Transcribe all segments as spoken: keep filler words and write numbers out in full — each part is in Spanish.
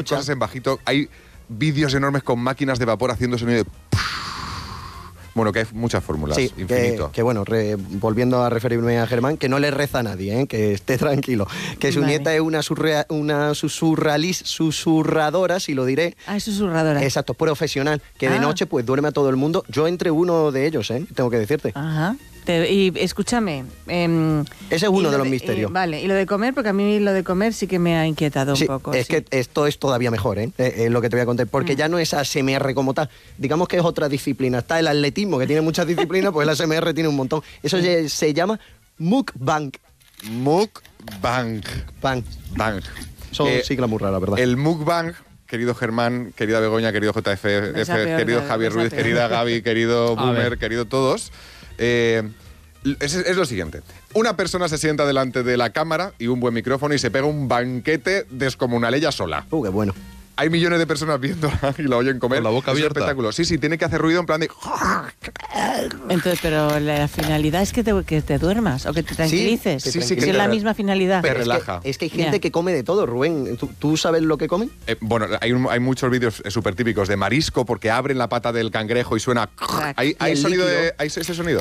escucha. cosas en bajito. Hay vídeos enormes con máquinas de vapor haciendo sonido de... Bueno, que hay muchas fórmulas, Sí, infinito. que, que bueno, re, volviendo a referirme a Germán, que no le reza a nadie, ¿eh? Que esté tranquilo. Que su Vale. nieta es una, surrea, una susurralis, susurradora, si lo diré. Ah, es susurradora. Exacto, profesional, que de Ah. noche pues duerme a todo el mundo. Yo entre uno de ellos, ¿eh? Tengo que decirte. Ajá. Te- y escúchame. em, Ese es uno y de lo los misterios. eh, vale, y lo de comer, porque a mí lo de comer sí que me ha inquietado un Sí, poco. es sí. que esto es todavía mejor, ¿eh? Eh, eh, lo que te voy a contar, porque Mm. ya no es A S M R como tal. Digamos que es otra disciplina. Está el atletismo, que tiene muchas disciplinas, pues el A S M R tiene un montón. Eso se, se llama mukbang. Mukbang. Bang. Bang. Son Eh, siglas muy raras, ¿verdad? El mukbang, querido Germán, querida Begoña, querido J F, Me F, sabe peor, querido me Javier sabe Ruiz, peor. querida Gaby, querido A Boomer, ver. querido todos. Eh, es, es lo siguiente. Una persona se sienta delante de la cámara y un buen micrófono y se pega un banquete descomunal ella sola. Uh, qué bueno. Hay millones de personas viéndola y la oyen comer. Con la boca Es un abierta. espectáculo. Sí, sí, tiene que hacer ruido en plan de... Entonces, pero la finalidad es que te, que te duermas o que te tranquilices. sí, sí, Si que es te la re- misma finalidad. Te Pero es que- relaja. Es que, hay gente Ya. que come de todo, Rubén. ¿Tú, tú sabes lo que comen? Eh, bueno, hay, un- hay muchos vídeos súper típicos de marisco porque abren la pata del cangrejo y suena... ¿Hay, Y hay el sonido líquido. de, ¿Hay ese sonido?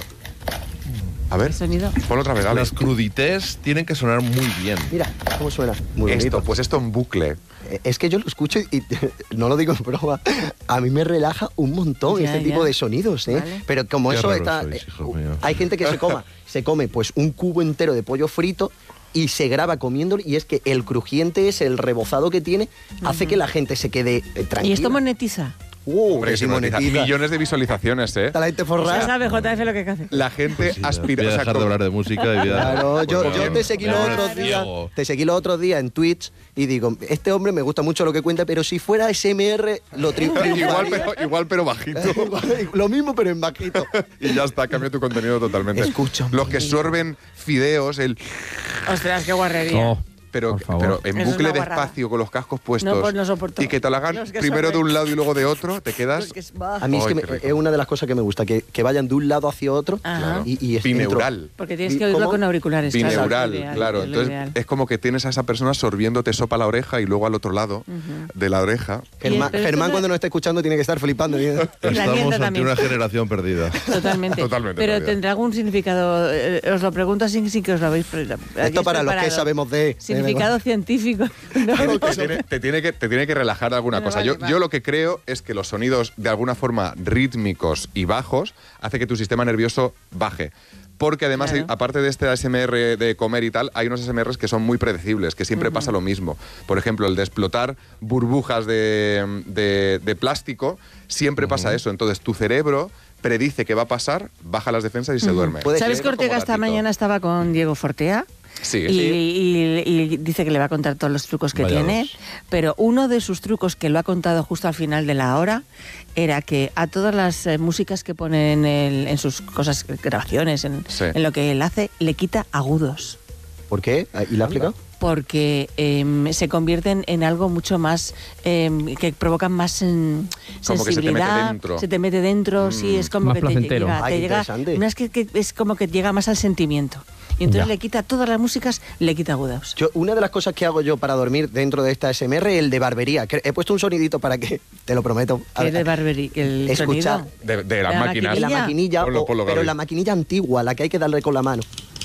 A ver, ¿El sonido? ponlo otra vez, Alex. Las crudités tienen que sonar muy bien. Mira, ¿cómo suena? Muy Esto, bonito. pues esto en bucle. Eh, Es que yo lo escucho y, y no lo digo en broma, a mí me relaja un montón Ya, este ya. tipo de sonidos, ¿eh? Vale. Pero como Qué eso raros está... sois, eh, hijos míos. hay gente que se coma, se come pues un cubo entero de pollo frito y se graba comiéndolo y es que el crujiente es el rebozado que tiene, hace que la gente se quede eh, tranquila. ¿Y esto monetiza? Uh, Hombre, que que si monetiza. monetiza. Millones de visualizaciones, ¿eh? Está la gente Ya forrada. sabe J F lo que hace. La gente Sí, aspira... Voy a o sea, dejar de como- hablar de música y voy a... Claro, yo, Pues yo bien. te seguí Me los voy a otros poner días, ciego. te seguí los otros días en Twitch y digo, este hombre me gusta mucho lo que cuenta, pero si fuera S M R lo tri- igual, triunfaría. pero, igual, pero bajito. Lo mismo, pero en bajito. Y ya está, cambia tu contenido totalmente. Escucha un Los que poquito. sorben fideos, el... Ostras, qué guarrería. Oh, Pero, por favor. pero en Eso es bucle una guarrada. despacio, con los cascos puestos. No, pues no soporto. Y que te lo hagan Los que primero de sorben. un lado y luego de otro, te quedas... Los que es- bah. A mí es Ay, que me- qué rico. es una de las cosas que me gusta, que, que vayan de un lado hacia otro Ajá. y, y es Bineural. Porque tienes que oírlo ¿Cómo? con auriculares. claro, Bineural, es lo ideal, claro. es lo Entonces ideal. es como que tienes a esa persona sorbiéndote sopa a la oreja y luego al otro lado de la oreja. Germán, Pero esto Germán es- cuando nos está escuchando tiene que estar flipando. ¿eh? La Estamos nieta ante también. una generación perdida. Totalmente. Totalmente, Pero realidad. tendrá algún significado. eh, os lo pregunto sin, sin que os lo habéis. Esto para los que sabemos de... Significado científico. No. Te tiene, te, tiene que, te tiene que relajar de alguna Bueno, cosa. vale, yo, vale. yo lo que creo es que los sonidos de alguna forma rítmicos y bajos hace que tu sistema nervioso baje. Porque además, Claro. hay- aparte de este A S M R de comer y tal, hay unos A S M Rs que son muy predecibles, que siempre pasa lo mismo. Por ejemplo, el de explotar burbujas de, de- de plástico, siempre pasa eso. Entonces, tu cerebro predice que va a pasar, baja las defensas y se duerme. Puede ¿Sabes ser, que Ortega como esta gatito. mañana estaba con Diego Fortea? Sí, Y, sí. y- y dice que le va a contar todos los trucos que Vaya tiene, dos. pero uno de sus trucos que lo ha contado justo al final de la hora era que a todas las eh, músicas que pone en, el- en sus cosas, grabaciones, en, Sí. en lo que él hace, le quita agudos. ¿Por qué? ¿Y la ha explicado? Porque em, se convierten en algo mucho más em, que provocan más em, Como que se te mete sensibilidad, dentro. se te mete dentro, sí, es como Más que te placentero. llega, Ay, te qué llega interesante. no es que, que es como que llega más al sentimiento. Y entonces Ya. le quita todas las músicas, le quita agudos. Yo, una de las cosas que hago yo para dormir dentro de esta A S M R es el de barbería. Que he puesto un sonidito para que, te lo prometo. A Que es ver, de Barbery, el escuchar. sonido. De, de las La máquinas. la maquinilla. maquinilla, Ponlo, o- ponlo, pero Gaby. la maquinilla antigua, la que hay que darle con la mano.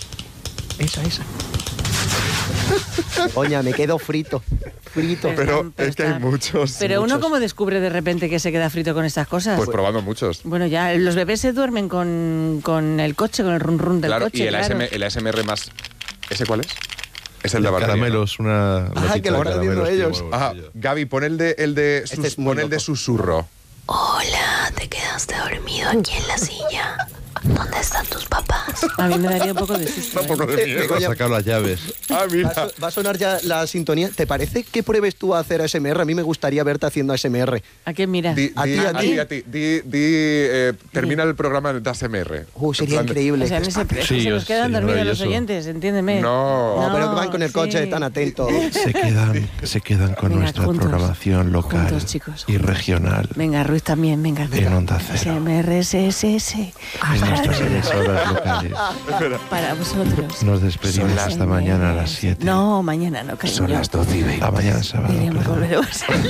Esa, esa. Oña, me quedo frito. Frito. Pero Están- es que hay están- muchos. Pero uno muchos. como descubre de repente que se queda frito con estas cosas. Pues probando muchos. Bueno, ya los bebés se duermen con, con el coche, con el run run del Claro, coche. y el, claro. A S M R, el A S M R más... ¿Ese cuál es? Es el de El barbería, ¿no? caramelos, una Ah, latita que lo de están haciendo caramelos que ellos. llevo en el Ajá, bolsillo. Gaby, pon el de, el de, Este sus- es muy pon el de loco. susurro. Hola, te quedaste dormido aquí en la silla. ¿Dónde están tus papás? A mí me daría un poco de susto. Un poco ¿eh? de Eh, miedo. Begoña, Ha sacado las llaves. Ah, Va a, mira. so- va a sonar ya la sintonía. ¿Te parece que pruebes tú a hacer A S M R? A mí me gustaría verte haciendo A S M R. ¿A quién miras? Di, A di- ti, a ti. a ti. Di, di, eh, termina el programa de A S M R. Uh, sería En plan de- increíble. O sea, en ese, es que Sí, se nos sí, quedan dormidos los maravilloso. oyentes, entiéndeme. No. No, pero que van con el coche, sí. están atentos. Se quedan, se quedan con Venga, nuestra juntos, programación local juntos, chicos, y juntos. regional Venga, Ruiz también, venga. en Onda Cero, S M R S S S. en nuestras emisoras locales. Para vosotros. Nos despedimos Son las- hasta mañana a las siete. No, mañana no, cariño. Son las doce y veinte. A mañana sábado. Iremos, perdón. volveremos.